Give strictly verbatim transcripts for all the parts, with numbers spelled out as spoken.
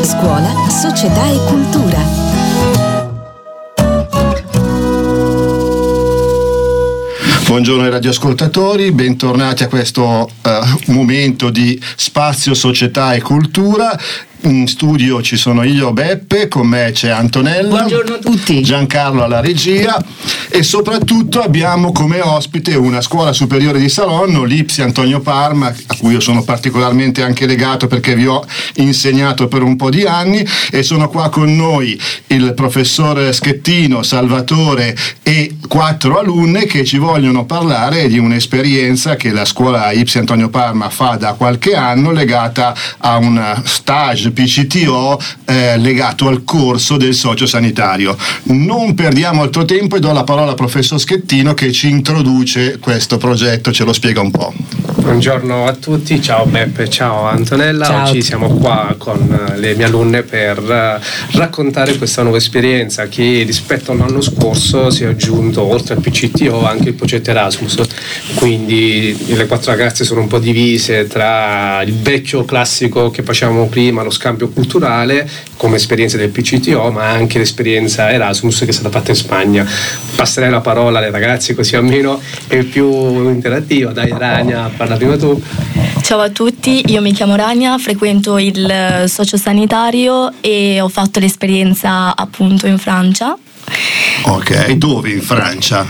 Scuola, società e cultura. Buongiorno ai radioascoltatori, bentornati a questo uh, momento di spazio, società e cultura. In studio ci sono io, Beppe, con me c'è Antonella. Buongiorno a tutti. Giancarlo alla regia e soprattutto abbiamo come ospite una scuola superiore di Salonno, l'I P S I Antonio Parma, a cui io sono particolarmente anche legato perché vi ho insegnato per un po' di anni, e sono qua con noi il professor Schettino, Salvatore e quattro alunne che ci vogliono parlare di un'esperienza che la scuola I P S I Antonio Parma fa da qualche anno legata a un stage P C T O eh, legato al corso del sociosanitario. Non perdiamo altro tempo e do la parola al professor Schettino che ci introduce questo progetto, ce lo spiega un po'. Buongiorno a tutti, ciao Beppe, ciao Antonella. Ciao. Oggi siamo qua con le mie alunne per uh, raccontare questa nuova esperienza che rispetto all'anno scorso si è aggiunto oltre al P C T O anche il progetto Erasmus, quindi le quattro ragazze sono un po' divise tra il vecchio classico che facevamo prima, lo scambio culturale come esperienza del P C T O, ma anche l'esperienza Erasmus che è stata fatta in Spagna. Passerei la parola alle ragazze così almeno è più interattiva. Dai Rania, parla prima tu. Ciao a tutti, io mi chiamo Rania, frequento il sociosanitario e ho fatto l'esperienza appunto in Francia. Ok, dove in Francia?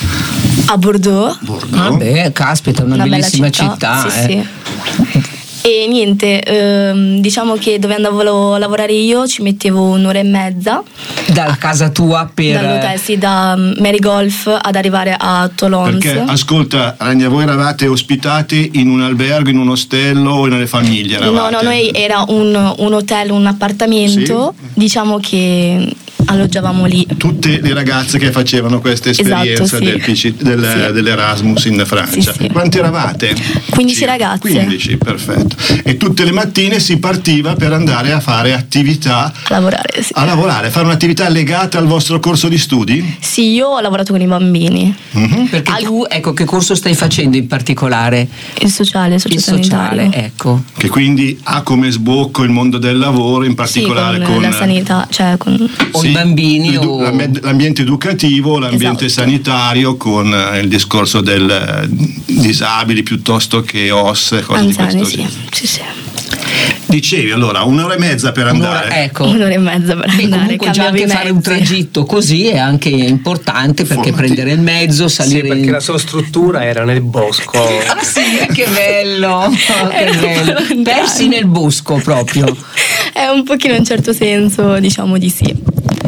A Bordeaux. Bordeaux. Vabbè, caspita, una, Una bella bellissima città, città. sì, eh. sì. E niente, ehm, diciamo che dove andavo a lavorare io ci mettevo un'ora e mezza. Da casa tua per... Dall'hotel, sì, da Marigolf ad arrivare a Tolons. Perché ascolta Rania, voi eravate ospitati in un albergo, in un ostello o nelle famiglie eravate? No, no, noi era un, un hotel, un appartamento, sì. Diciamo che alloggiavamo lì. Tutte le ragazze che facevano questa esperienza, esatto, sì. del P C, del, sì. dell'Erasmus in Francia. Sì, sì. Quanti eravate? quindici ragazze. quindici, perfetto. E tutte le mattine si partiva per andare a fare attività. A lavorare, sì. A lavorare, a fare un'attività legata al vostro corso di studi? Sì, io ho lavorato con i bambini. Mm-hmm. Perché Al- tu, ecco, che corso stai facendo in particolare? Il sociale, il Il sociosanitario. sociale, ecco. Che quindi ha come sbocco il mondo del lavoro, in particolare sì, con, con la sanità, cioè con... O i bambini l'edu- o... l'ambi- l'ambiente educativo, l'ambiente Esatto. sanitario, con eh, il discorso del eh, disabili piuttosto che O S, cose anziani, di questo sì. genere. sì, sì. Dicevi allora un'ora e mezza per andare. Un'ora, ecco. Un'ora e mezza per E andare, comunque già cambiavi anche i fare un mezzi. tragitto così è anche importante, perché Formativo. prendere il mezzo, Sì, salire perché in... la sua struttura era nel bosco. Ah sì, che bello, che Era bello. lontano. Persi nel bosco proprio. È un pochino in un certo senso, diciamo di sì.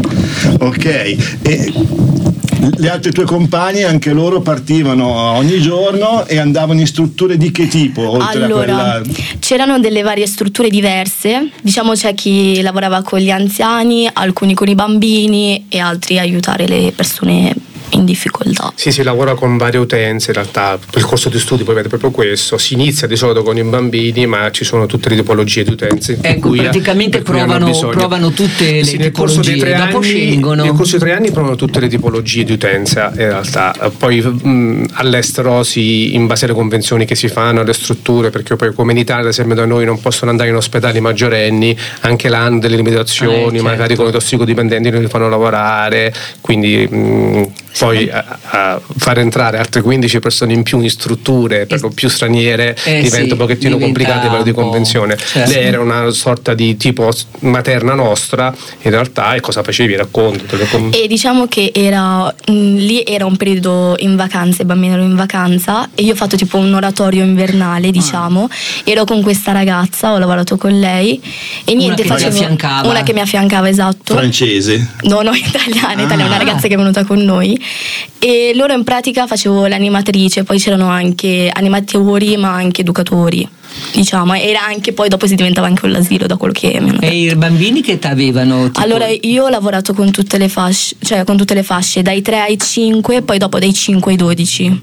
Ok, e le altre tue compagne anche loro partivano ogni giorno e andavano in strutture di che tipo? Oltre Allora, a quella... c'erano delle varie strutture diverse, diciamo c'è chi lavorava con gli anziani, alcuni con i bambini e altri a aiutare le persone in difficoltà. Sì, si lavora con varie utenze in realtà, il corso di studi poi vede proprio questo, si inizia di solito con i bambini ma ci sono tutte le tipologie di utenze. Ecco, cui- praticamente per cui hanno provano, bisogno. provano tutte le Sì, nel corso dei tipologie, tre dopo anni, scelgono. nel corso dei tre anni provano tutte le tipologie di utenza in realtà, poi mh, all'estero si, in base alle convenzioni che si fanno, alle strutture, perché poi come in Italia ad esempio da noi non possono andare in ospedali maggiorenni, anche là hanno delle limitazioni, Eh, certo. magari con i tossicodipendenti non li fanno lavorare, quindi mh, poi a, a fare entrare altre quindici persone in più in strutture per lo più straniere Eh, diventa sì, un pochettino diventa complicato a livello di un po', convenzione. certo. Lei era una sorta di tipo materna nostra in realtà, e cosa facevi? Racconto. te le com- E diciamo che era mh, lì era un periodo in vacanza, i bambini erano in vacanza e io ho fatto tipo un oratorio invernale, diciamo. Ero con questa ragazza, ho lavorato con lei e niente, che ti facevo affiancava. una che mi affiancava, esatto. Francese? No, no, italiana, Ah. italiana, una ragazza che è venuta con noi. E loro in pratica facevo l'animatrice, poi c'erano anche animatori ma anche educatori, diciamo, era anche poi dopo si diventava anche un asilo da quello che mi hanno detto. E i bambini che t'avevano? Tipo... Allora io ho lavorato con tutte le fasce, cioè con tutte le fasce, dai tre ai cinque, poi dopo dai cinque ai dodici.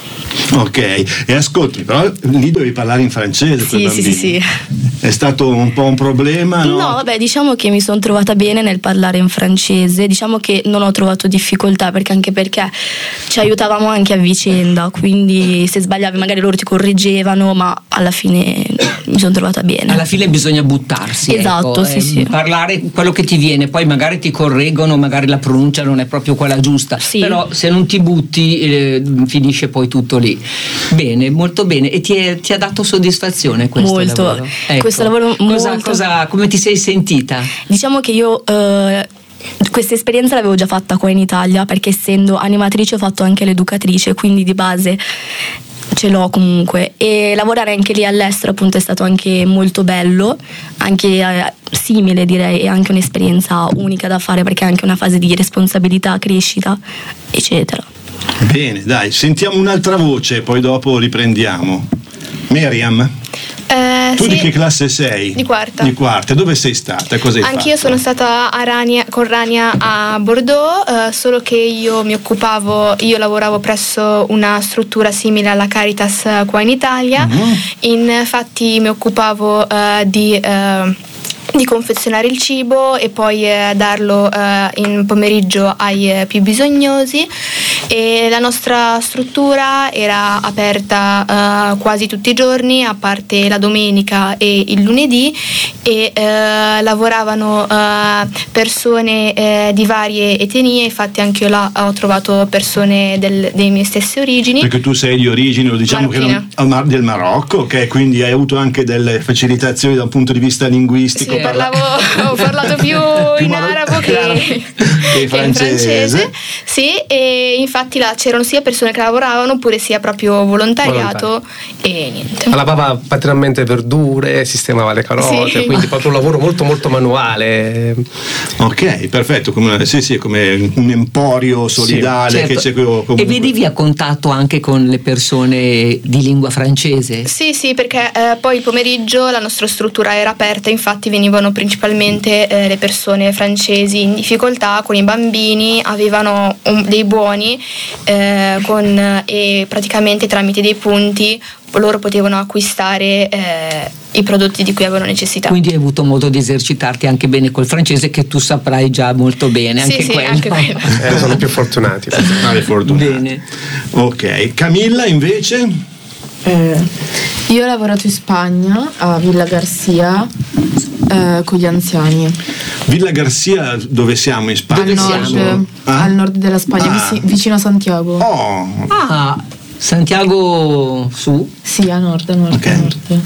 Ok, e ascolti, però lì dovevi parlare in francese con i Sì, sì, bambini. sì, sì. È stato un po' un problema, no? No, vabbè, diciamo che mi sono trovata bene nel parlare in francese, diciamo che non ho trovato difficoltà, perché anche perché ci aiutavamo anche a vicenda, quindi se sbagliavi magari loro ti correggevano, ma alla fine mi sono trovata bene. Alla fine bisogna buttarsi, esatto, ecco, sì, eh, sì. parlare quello che ti viene, poi magari ti correggono, magari la pronuncia non è proprio quella giusta, sì. Però se non ti butti eh, finisce poi tutto lì. Bene, molto bene. E ti, è, ti ha dato soddisfazione questo molto. lavoro? Ecco. Questo lavoro cosa, molto. cosa, come ti sei sentita? Diciamo che io eh, questa esperienza l'avevo già fatta qua in Italia, perché essendo animatrice ho fatto anche l'educatrice, quindi di base ce l'ho comunque, e lavorare anche lì all'estero appunto è stato anche molto bello, anche eh, simile direi, e anche un'esperienza unica da fare, perché è anche una fase di responsabilità, crescita eccetera. Bene, dai, sentiamo un'altra voce, poi dopo riprendiamo. Miriam, Eh, tu sì, di che classe sei? Di quarta. Di quarta, dove sei stata? Cosa hai Anch'io fatto? sono stata a Rania, con Rania a Bordeaux, eh, solo che io mi occupavo, io lavoravo presso una struttura simile alla Caritas eh, qua in Italia. Mm-hmm. Infatti mi occupavo eh, di... Eh, di confezionare il cibo e poi eh, darlo eh, in pomeriggio ai eh, più bisognosi, e la nostra struttura era aperta eh, quasi tutti i giorni a parte la domenica e il lunedì, e eh, lavoravano eh, persone eh, di varie etnie. Infatti anche io là ho trovato persone del, dei miei stesse origini. Perché tu sei di origine, lo diciamo che non, del Marocco, ok? Quindi hai avuto anche delle facilitazioni da un punto di vista linguistico. Sì, parlavo, ho parlato più, più in maro- arabo che, che che francese. in francese. Sì, e infatti là c'erano sia persone che lavoravano oppure sia proprio volontariato. E niente. Lavava patrimonialmente verdure, sistemava le carote, Sì. quindi proprio un lavoro molto molto manuale. Ok, perfetto, come, sì, sì, come un emporio solidale, Certo. che c'è comunque. E venivi a contatto anche con le persone di lingua francese? Sì, sì, perché eh, poi il pomeriggio la nostra struttura era aperta, infatti venivano principalmente eh, le persone francesi in difficoltà con i bambini, avevano un, dei buoni eh, con, e praticamente tramite dei punti loro potevano acquistare eh, i prodotti di cui avevano necessità. Quindi hai avuto modo di esercitarti anche bene col francese, che tu saprai già molto bene. Sì, Anche sì, quello. anche quello. Eh, sono più fortunati. Ah, fortunati. Bene. Ok, Camilla invece? Eh, io ho lavorato in Spagna a Villa Garcia eh, con gli anziani. Villa Garcia, dove siamo in Spagna? Al nord, siamo? Ah? al nord della Spagna, Ah. vici- vicino a Santiago. Oh, Ah, Santiago su? Sì, a nord, a nord, Ok. a nord.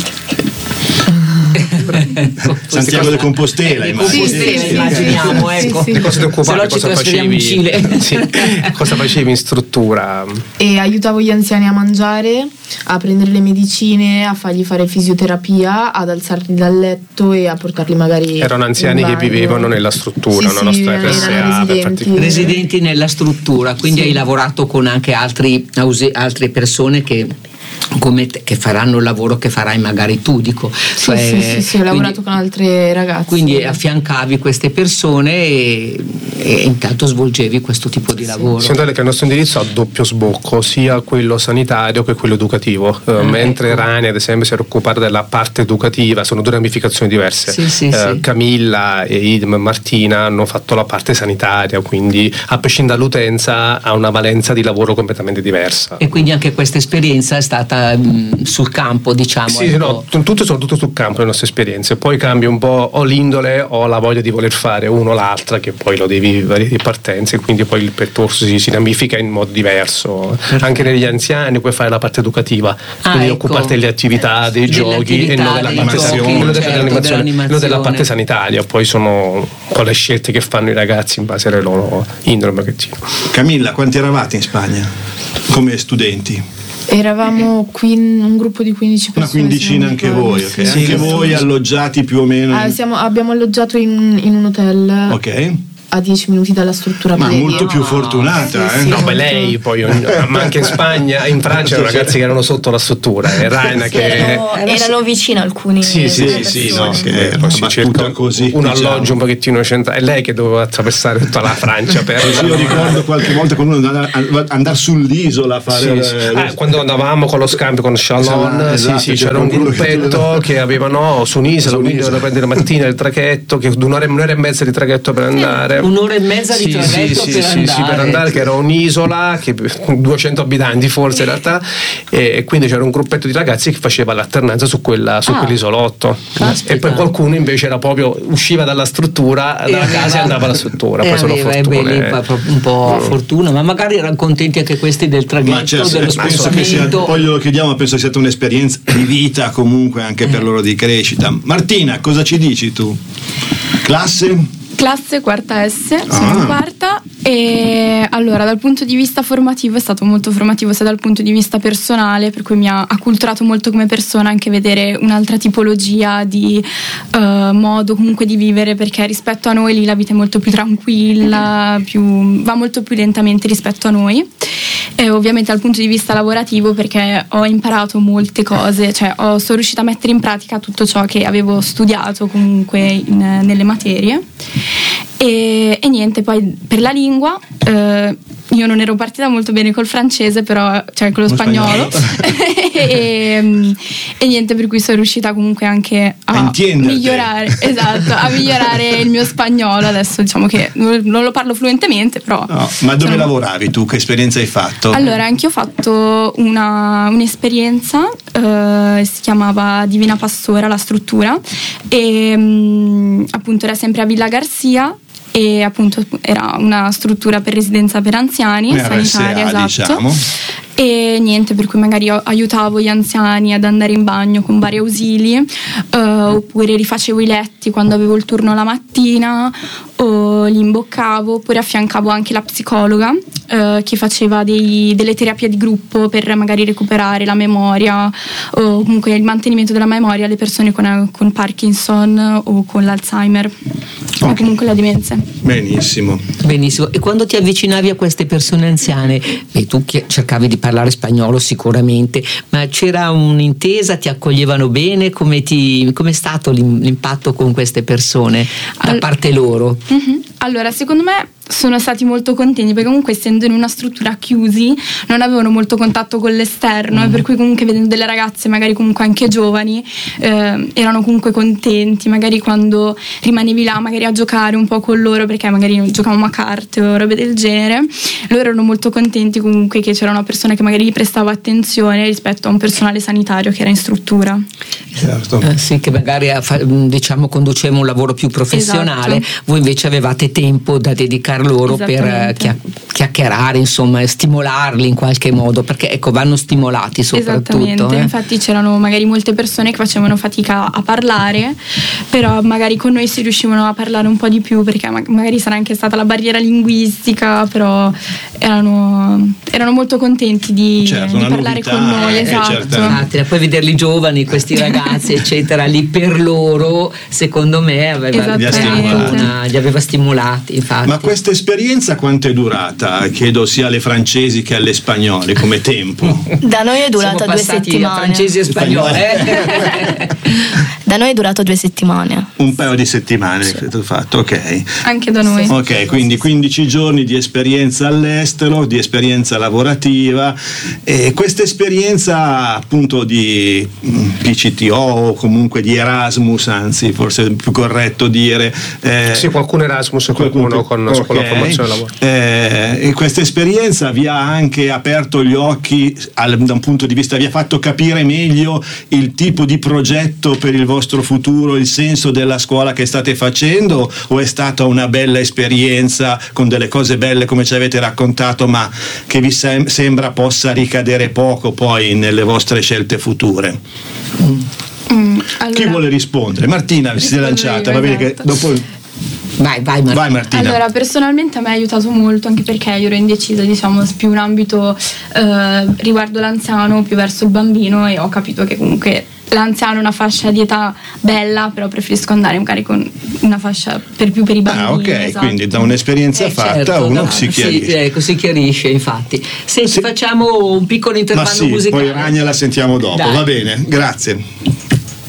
Santiago de Compostela, Eh, di immagino. Compostela, Sì, sì, immaginiamo, sì, ecco. sì. Di cosa ti Se occupavi? no ci Cosa trasferiamo facevi? in Cile. Sì. Cosa facevi in struttura? E aiutavo gli anziani a mangiare, a prendere le medicine, a fargli fare fisioterapia, ad alzarli dal letto e a portarli magari Erano anziani in che bagno. vivevano nella struttura, Sì, una sì, nostra erano R S A, per residenti. farti- Residenti nella struttura, quindi Sì. hai lavorato con anche altri, ause- altre persone che, come te, che faranno il lavoro che farai magari tu, dico. Sì, Cioè, sì, sì, sì, ho quindi- lavorato con altre ragazze. Quindi affiancavi queste persone e, e intanto svolgevi questo tipo di lavoro. Sentite che il nostro indirizzo ha doppio sbocco, sia quello sanitario che quello educativo. Eh, Ah, mentre ecco. Rania, ad esempio, si era occupata della parte educativa, sono due ramificazioni diverse. Sì, sì, Eh, sì. Camilla e Idem Martina hanno fatto la parte sanitaria, quindi a prescindere dall'utenza ha una valenza di lavoro completamente diversa. E quindi anche questa esperienza è stata mh, sul campo, diciamo. Sì, ecco. no, t- tutto e soprattutto sul campo le nostre esperienze, poi cambia un po' o l'indole o la voglia di voler fare uno o l'altra, che poi lo devi avere di partenza, e quindi poi il percorso si, si ramifica in modo diverso. Anche negli anziani puoi fare la parte educativa, Ah, quindi ecco. occuparti delle attività, dei Delle giochi e attività, non della dei parte giochi, sanitaria, non certo, dell'animazione, non della dell'animazione. parte sanitaria. Poi sono un po' le scelte che fanno i ragazzi in base alle loro indole un pochettino. Camilla, quanti eravate in Spagna come studenti? Eravamo qui in un gruppo di quindici Una persone. quindicina se anche non mi voi, ricordo, ok? sì. Anche voi alloggiati più o meno? Ah, in- siamo- abbiamo alloggiato in, in un hotel Ok, a dieci minuti dalla struttura. ma piedi. molto più fortunata, Sì, eh? sì. No, ma lei poi, ogni- ma anche in Spagna, in Francia erano ragazzi che erano sotto la struttura, e Raina Sì, che... erano, erano vicino alcuni. Sì, sì, persone. sì, no, Sì, che è poi si una cerca battuta così, un diciamo. alloggio un pochettino centrale. È lei che doveva attraversare tutta la Francia per Sì, io ricordo qualche volta quando uno andava andare sull'isola a fare Sì, sì. eh, Eh, quando andavamo con lo scambio con Shalon, Esatto, sì, sì, c'era c'era un qualcuno che- gruppetto che avevano su un'isola, Su quindi un'isola. doveva prendere la mattina il traghetto, che un'ora, un'ora e mezza di traghetto per andare, un'ora e mezza sì, di traghetto sì, per, sì, andare. Sì, per andare, che era un'isola che, duecento abitanti forse in realtà, e quindi c'era un gruppetto di ragazzi che faceva l'alternanza su, quella, su Ah, quell'isolotto. caspita. E poi qualcuno invece era proprio, usciva dalla struttura, dalla casa e andava alla struttura. Poi sono aveva, fortune. eh, beh, un po' Mm. fortuna, ma magari erano contenti anche questi del traghetto, Ma cioè, dello penso che sia, spostamento. poi glielo chiediamo, ma penso sia stata un'esperienza di vita comunque anche per loro di crescita. Martina, cosa ci dici tu? Classe? Classe quarta S, sono Ah. in quarta, e allora dal punto di vista formativo è stato molto formativo sia dal punto di vista personale, per cui mi ha acculturato molto come persona anche vedere un'altra tipologia di uh, modo comunque di vivere, perché rispetto a noi lì la vita è molto più tranquilla, più, va molto più lentamente rispetto a noi. E ovviamente dal punto di vista lavorativo, perché ho imparato molte cose, cioè ho, sono riuscita a mettere in pratica tutto ciò che avevo studiato comunque in, nelle materie. E, e niente, poi per la lingua eh, io non ero partita molto bene col francese, però cioè con lo, lo spagnolo, spagnolo. e, e niente, per cui sono riuscita comunque anche a, a migliorare, esatto, a migliorare il mio spagnolo. Adesso diciamo che non, non lo parlo fluentemente, però no, ma dove sono... lavoravi tu? Che esperienza hai fatto? Allora, anch'io ho fatto una, un'esperienza, eh, si chiamava Divina Pastora la struttura, e mh, appunto era sempre a Villa Garzia, e appunto era una struttura per residenza per anziani, R S A, sanitaria, esatto. Diciamo. E niente, per cui magari aiutavo gli anziani ad andare in bagno con vari ausili, eh, oppure rifacevo i letti quando avevo il turno la mattina, o li imboccavo, oppure affiancavo anche la psicologa eh, che faceva dei, delle terapie di gruppo per magari recuperare la memoria o comunque il mantenimento della memoria alle persone con, con Parkinson o con l'Alzheimer, okay, o comunque la demenza. Benissimo. Benissimo. E quando ti avvicinavi a queste persone anziane, beh, tu cercavi di parlare spagnolo sicuramente, ma c'era un'intesa, ti accoglievano bene? Come ti, com'è stato l'impatto con queste persone da parte loro? Mm-hmm. Allora, secondo me sono stati molto contenti, perché comunque essendo in una struttura chiusi non avevano molto contatto con l'esterno, mm. e per cui comunque vedendo delle ragazze magari comunque anche giovani eh, erano comunque contenti, magari quando rimanevi là magari a giocare un po' con loro, perché magari giocavamo a carte o robe del genere, loro erano molto contenti comunque che c'era una persona che magari gli prestava attenzione rispetto a un personale sanitario che era in struttura. Certo. Eh, sì, che magari diciamo conduceva un lavoro più professionale, esatto. Voi invece avevate tempo da dedicare loro per chiacchierare, insomma, stimolarli in qualche modo, perché ecco, vanno stimolati soprattutto. Esattamente, eh. infatti c'erano magari molte persone che facevano fatica a parlare, però magari con noi si riuscivano a parlare un po' di più, perché magari sarà anche stata la barriera linguistica, però erano, erano molto contenti di, certo, di parlare novità, con noi, eh, esatto. Certo. E poi vederli giovani, questi ragazzi eccetera, lì per loro secondo me aveva, una, li aveva stimolati, infatti. Ma questa esperienza quanto è durata? Chiedo sia alle francesi che alle spagnole come tempo. Da noi è durata due settimane. Francesi e spagnole. Da noi è durato due settimane. Un paio di settimane, sì. Fatto, ok. Anche da noi. Ok, quindi quindici giorni di esperienza all'estero, di esperienza lavorativa, e questa esperienza appunto di P C T O o comunque di Erasmus, anzi forse è più corretto dire. Eh, sì, qualcuno Erasmus e qualcuno con okay. con la formazione lavoro. Eh, e questa esperienza vi ha anche aperto gli occhi al, da un punto di vista, vi ha fatto capire meglio il tipo di progetto per il vostro futuro, il senso della scuola che state facendo, o è stata una bella esperienza con delle cose belle come ci avete raccontato, ma che vi sem- sembra possa ricadere poco poi nelle vostre scelte future? Mm. Mm, allora, chi vuole rispondere? Martina, vi siete lanciata, va bene, che dopo Vai, vai, Martina. vai Martina. Allora, personalmente a me ha aiutato molto, anche perché io ero indecisa, diciamo, più un ambito eh, riguardo l'anziano, più verso il bambino, e ho capito che comunque l'anziano è una fascia di età bella, però preferisco andare magari con una fascia per più per i bambini. Ah, ok, esatto. Quindi da un'esperienza eh, fatta certo, uno da, si chiarisce. Sì, ecco, si chiarisce, infatti. Senti, sì. Facciamo un piccolo intervallo Ma sì, musicale. poi Ragna la sentiamo dopo, Dai. Va bene, grazie.